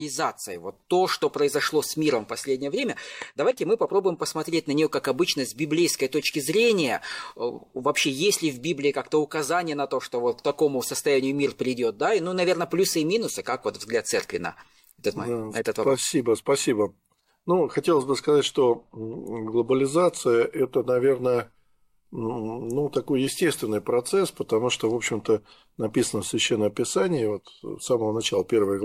вот то, что произошло с миром в последнее время, давайте мы попробуем посмотреть на нее, как обычно, с библейской точки зрения. Вообще, есть ли в Библии как-то указание на то, что вот к такому состоянию мир придет, да? И, ну, наверное, плюсы и минусы, как вот взгляд церкви на этот вопрос. Спасибо. Ну, хотелось бы сказать, что глобализация – это, наверное, ну, такой естественный процесс, потому что, в общем-то, написано в Священном Писании, вот с самого начала первой